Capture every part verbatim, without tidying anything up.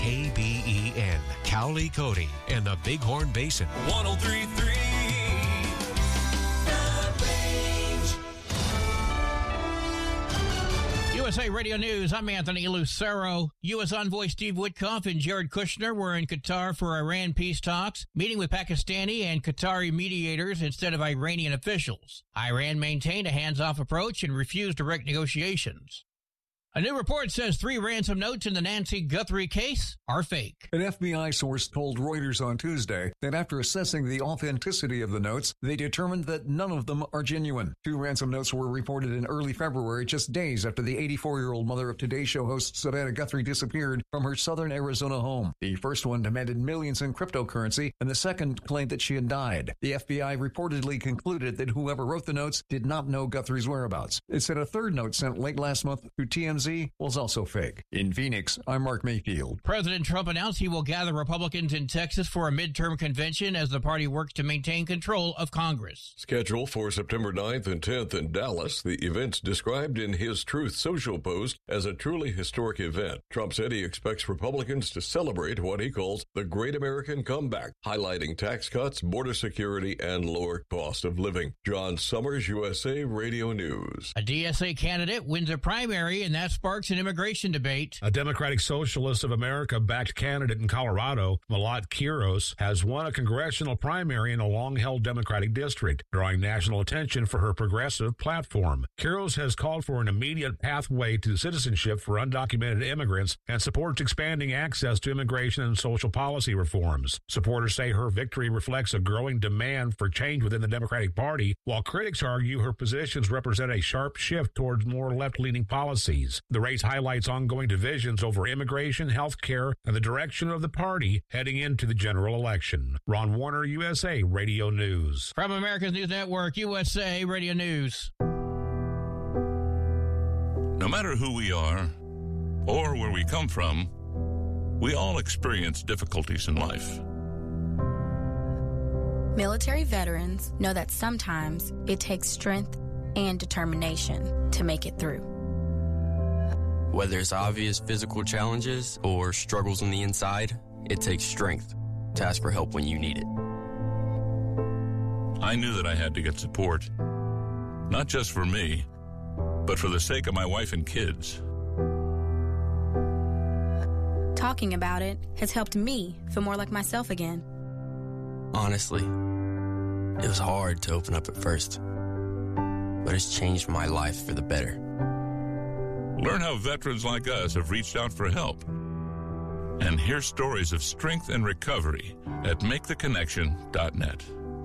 K B E N, Cowley, Cody, and the Bighorn Basin. one oh three point three U S A Radio News, I'm Anthony Lucero. U S Envoy Steve Witkoff and Jared Kushner were in Qatar for Iran peace talks, meeting with Pakistani and Qatari mediators instead of Iranian officials. Iran maintained a hands-off approach and refused direct negotiations. A new report says three ransom notes in the Nancy Guthrie case are fake. An F B I source told Reuters on Tuesday that after assessing the authenticity of the notes, they determined that none of them are genuine. Two ransom notes were reported in early February, just days after the eighty-four-year-old mother of Today Show host Savannah Guthrie disappeared from her southern Arizona home. The first one demanded millions in cryptocurrency, and the second claimed that she had died. The F B I reportedly concluded that whoever wrote the notes did not know Guthrie's whereabouts. It said a third note sent late last month through T M Z was also fake. In Phoenix, I'm Mark Mayfield. President Trump announced he will gather Republicans in Texas for a midterm convention as the party works to maintain control of Congress. Scheduled for September ninth and tenth in Dallas, the event's described in his Truth Social post as a truly historic event. Trump said he expects Republicans to celebrate what he calls the Great American Comeback, highlighting tax cuts, border security, and lower cost of living. John Summers, U S A Radio News. A D S A candidate wins a primary, and that sparks an immigration debate. A Democratic Socialist of America-backed candidate in Colorado, Malat Quiros, has won a congressional primary in a long-held Democratic district, drawing national attention for her progressive platform. Quiros has called for an immediate pathway to citizenship for undocumented immigrants and supports expanding access to immigration and social policy reforms. Supporters say her victory reflects a growing demand for change within the Democratic Party, while critics argue her positions represent a sharp shift towards more left-leaning policies. The race highlights ongoing divisions over immigration, health care, and the direction of the party heading into the general election. Ron Warner, U S A Radio News. From America's News Network, U S A Radio News. No matter who we are or where we come from, we all experience difficulties in life. Military veterans know that sometimes it takes strength and determination to make it through. Whether it's obvious physical challenges or struggles on the inside, it takes strength to ask for help when you need it. I knew that I had to get support, not just for me, but for the sake of my wife and kids. Talking about it has helped me feel more like myself again. Honestly, it was hard to open up at first, but it's changed my life for the better. Learn how veterans like us have reached out for help. And hear stories of strength and recovery at make the connection dot net.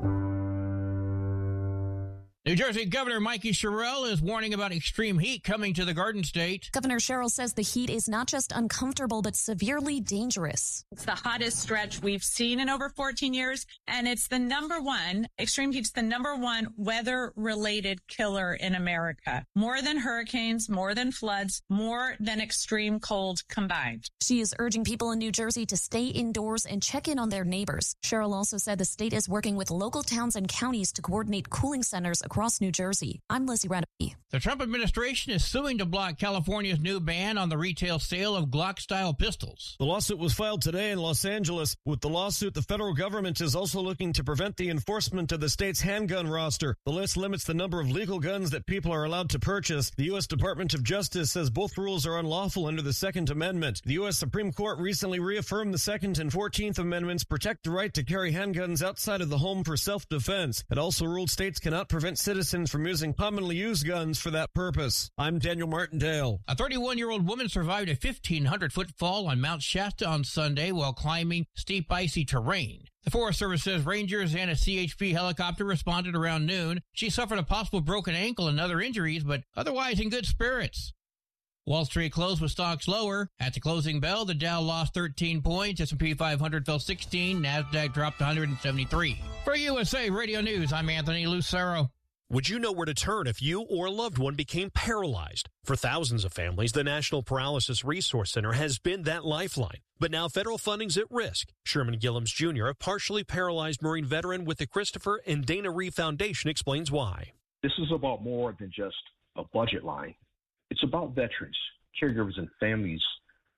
New Jersey Governor Mikey Sherrill is warning about extreme heat coming to the Garden State. Governor Sherrill says the heat is not just uncomfortable, but severely dangerous. It's the hottest stretch we've seen in over fourteen years, and it's the number one, extreme heat's the number one weather-related killer in America. More than hurricanes, more than floods, more than extreme cold combined. She is urging people in New Jersey to stay indoors and check in on their neighbors. Sherrill also said the state is working with local towns and counties to coordinate cooling centers across New Jersey. I'm Lizzie Radovich. The Trump administration is suing to block California's new ban on the retail sale of Glock-style pistols. The lawsuit was filed today in Los Angeles. With the lawsuit, the federal government is also looking to prevent the enforcement of the state's handgun roster. The list limits the number of legal guns that people are allowed to purchase. The U S Department of Justice says both rules are unlawful under the Second Amendment. The U S Supreme Court recently reaffirmed the Second and Fourteenth Amendments protect the right to carry handguns outside of the home for self-defense. It also ruled states cannot prevent citizens from using commonly used guns for that purpose. I'm Daniel Martindale. A thirty-one-year-old woman survived a fifteen hundred foot fall on Mount Shasta on Sunday while climbing steep icy terrain. The Forest Service says rangers and a C H P helicopter responded around noon. She suffered a possible broken ankle and other injuries, but otherwise in good spirits. Wall Street closed with stocks lower. At the closing bell, the Dow lost thirteen points, S and P five hundred fell sixteen, NASDAQ dropped one hundred seventy-three. For U S A Radio News, I'm Anthony Lucero. Would you know where to turn if you or a loved one became paralyzed? For thousands of families, the National Paralysis Resource Center has been that lifeline. But now federal funding's at risk. Sherman Gillums Junior, a partially paralyzed Marine veteran with the Christopher and Dana Reeve Foundation, explains why. This is about more than just a budget line. It's about veterans, caregivers, and families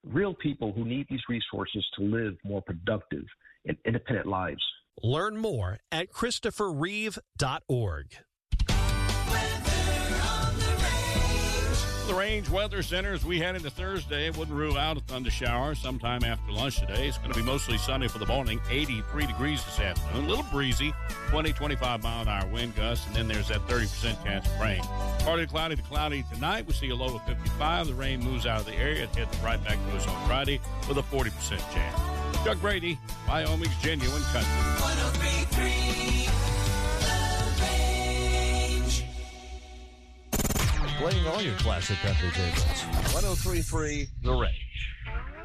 real people who need these resources to live more productive and independent lives. Learn more at christopher reeve dot org. The Range Weather Center, as we head into Thursday, wouldn't rule out a thunder shower sometime after lunch today. It's going to be mostly sunny for the morning, eighty-three degrees this afternoon. A little breezy, twenty, twenty-five mile an hour wind gusts, and then there's that thirty percent chance of rain. Partly cloudy to cloudy tonight. We see a low of fifty-five. The rain moves out of the area. It heads right back to us on Friday with a forty percent chance. Chuck Brady, Wyoming's Genuine Country. one oh three point three Playing all your classic country favorites. one oh three point three The Range.